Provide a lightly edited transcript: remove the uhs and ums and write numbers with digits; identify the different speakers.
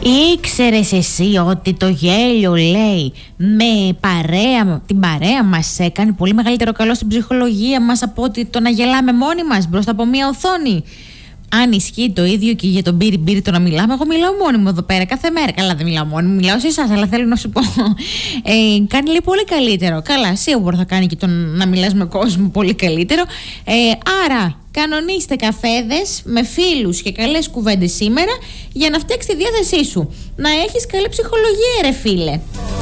Speaker 1: Ήξερες εσύ ότι το γέλιο, λέει, με την παρέα μας κάνει πολύ μεγαλύτερο καλό στην ψυχολογία μας από ότι το να γελάμε μόνοι μας μπροστά από μία οθόνη? Αν ισχύει το ίδιο και για τον μπύρι το να μιλάμε, εγώ μιλάω μόνη μου εδώ πέρα κάθε μέρα. Καλά, δεν μιλάω μόνη μου, μιλάω σε εσάς, αλλά θέλω να σου πω. Κάνει λέει πολύ καλύτερο. Καλά, σίγουρα θα κάνει και το να μιλάς με κόσμο πολύ καλύτερο. Άρα, κανονίστε καφέδες με φίλους και καλές κουβέντες σήμερα για να φτιάξεις τη διάθεσή σου. Να έχεις καλή ψυχολογία, ρε φίλε.